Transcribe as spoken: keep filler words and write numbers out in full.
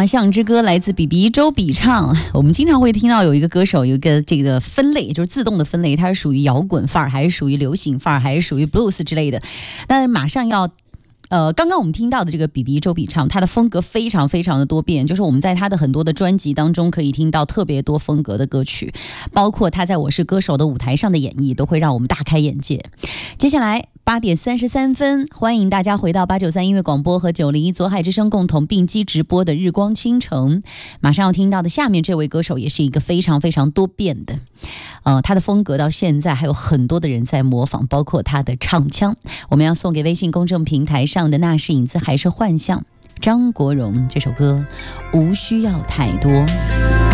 大象之歌来自比比周笔畅。我们经常会听到有一个歌手有一个这个分类，就是自动的分类，它是属于摇滚范儿，还是属于流行范儿，还是属于 blues 之类的。但马上要呃，刚刚我们听到的这个比比周笔畅，他的风格非常非常的多变，就是我们在他的很多的专辑当中可以听到特别多风格的歌曲，包括他在我是歌手的舞台上的演绎，都会让我们大开眼界。接下来八点三十三分，欢迎大家回到八九三音乐广播和九零一左海之声共同并机直播的日光倾城。马上要听到的下面这位歌手也是一个非常非常多变的，呃，他的风格到现在还有很多的人在模仿，包括他的唱腔。我们要送给微信公众平台上的那是影子还是幻象，张国荣这首歌无需要太多。